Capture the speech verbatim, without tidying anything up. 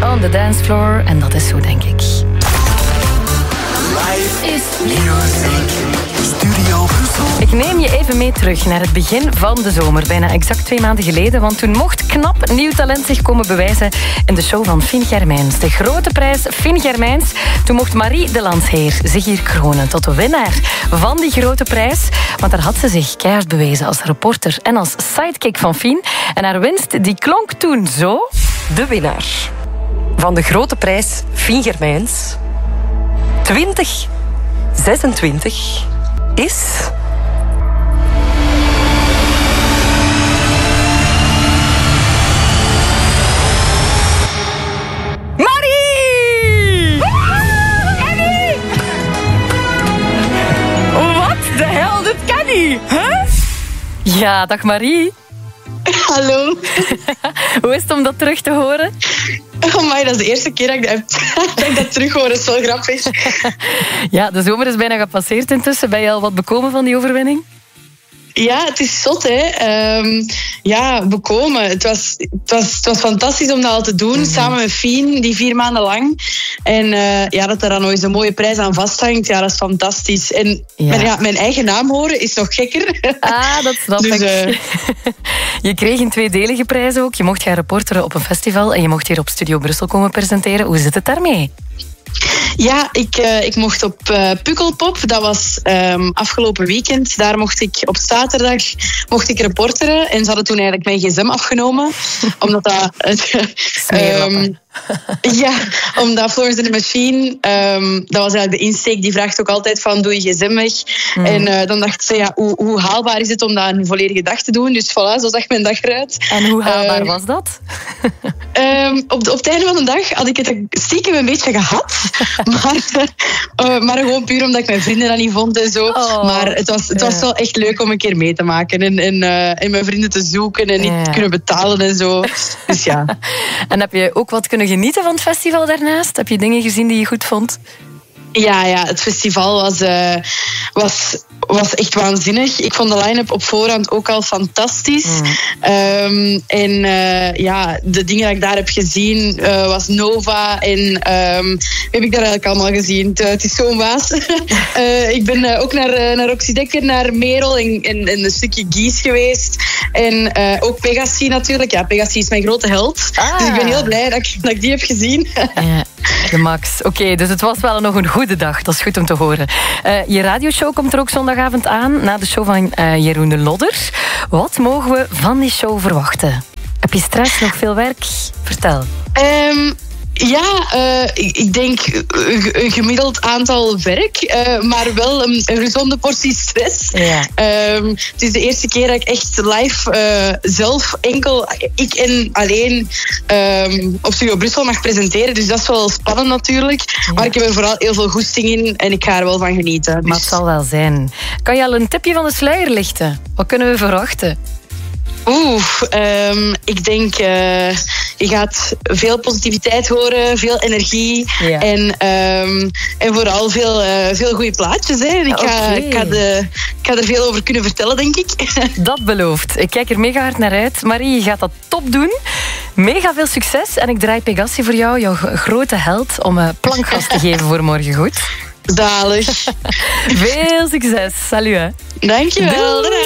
on the dance floor. En dat is zo, denk ik. Life is music. Studio Brussel. Ik neem je even mee terug naar het begin van de zomer. Bijna exact twee maanden geleden. Want toen mocht knap nieuw talent zich komen bewijzen in de show van Fien Germijns. De grote prijs Fien Germijns. Toen mocht Marie de Landsheer zich hier kronen tot de winnaar van die grote prijs. Want daar had ze zich keihard bewezen als reporter en als sidekick van Fien. En haar winst die klonk toen zo. De winnaar van de grote prijs Fien Germijns twintig zesentwintig is... Marie! Annie! Wat de hel, dit kan niet, hè? Ja, dag Marie. Hallo. Hoe is het om dat terug te horen? Oh my, dat is de eerste keer dat ik dat, dat, ik dat terug hoor. Dat is wel grappig. Ja, de zomer is bijna gepasseerd intussen. Ben je al wat bekomen van die overwinning? Ja, het is zot, hè. Um, ja, bekomen. Het was, het, was, het was fantastisch om dat al te doen, mm-hmm. samen met Fien, die vier maanden lang. En uh, ja, dat er dan nog eens een mooie prijs aan vasthangt, ja, dat is fantastisch. En ja. Mijn, ja, mijn eigen naam horen is nog gekker. Ah, dat snap dus, ik. Uh... Je kreeg een tweedelige prijs ook. Je mocht gaan reporteren op een festival en je mocht hier op Studio Brussel komen presenteren. Hoe zit het daarmee? Ja, ik, uh, ik mocht op uh, Pukkelpop. Dat was um, afgelopen weekend. Daar mocht ik op zaterdag mocht ik reporteren. En ze hadden toen eigenlijk mijn gsm afgenomen. Omdat dat... um, ja, omdat Florence and the Machine... Um, dat was eigenlijk de insteek. Die vraagt ook altijd van, doe je gsm weg. Mm. En uh, dan dacht ze, ja, hoe, hoe haalbaar is het om dat een volledige dag te doen? Dus voilà, zo zag mijn dag eruit. En hoe haalbaar uh, um, was dat? um, op, de, op het einde van de dag had ik het stiekem een beetje gehad. Maar, uh, maar gewoon puur omdat ik mijn vrienden dat niet vond en zo. Oh, maar het was, het was ja. wel echt leuk om een keer mee te maken. En, en, uh, en mijn vrienden te zoeken en niet ja. te kunnen betalen en zo. Dus ja. En heb je ook wat kunnen genieten van het festival daarnaast? Heb je dingen gezien die je goed vond? Ja, ja, het festival was, uh, was, was echt waanzinnig. Ik vond de line-up op voorhand ook al fantastisch. Mm. Um, en uh, ja, de dingen die ik daar heb gezien uh, was Nova. En um, heb ik daar eigenlijk allemaal gezien. Het, het is zo'n waas. uh, ik ben uh, ook naar, uh, naar Oxydekker, naar Merel en, en, en een stukje Gies geweest. En uh, ook Pegasi natuurlijk. Ja, Pegasi is mijn grote held. Ah. Dus ik ben heel blij dat ik, dat ik die heb gezien. Ja, de max. Oké, okay, dus het was wel nog een goede dag. Dat is goed om te horen. Uh, je radioshow komt er ook zondagavond aan, na de show van uh, Jeroen de Lodder. Wat mogen we van die show verwachten? Heb je straks nog veel werk? Vertel. Um... Ja, uh, ik, ik denk een gemiddeld aantal werk, uh, maar wel een, een gezonde portie stress. Ja. Um, het is de eerste keer dat ik echt live uh, zelf enkel, ik en alleen um, op Studio Brussel mag presenteren. Dus dat is wel spannend natuurlijk. Ja. Maar ik heb er vooral heel veel goesting in en ik ga er wel van genieten. Dus... Maar het zal wel zijn. Kan je al een tipje van de sluier lichten? Wat kunnen we verwachten? Oeh, um, ik denk, uh, je gaat veel positiviteit horen, veel energie ja. en, um, en vooral veel, uh, veel goede plaatjes. Hè. Ik, ga, okay. ik, ga de, ik ga er veel over kunnen vertellen, denk ik. Dat belooft. Ik kijk er mega hard naar uit. Marie, je gaat dat top doen. Mega veel succes en ik draai Pegasi voor jou, jouw grote held, om uh, plankgas te geven voor morgen, goed? Zalig. Veel succes. Salut, hè. Dankjewel. Doei.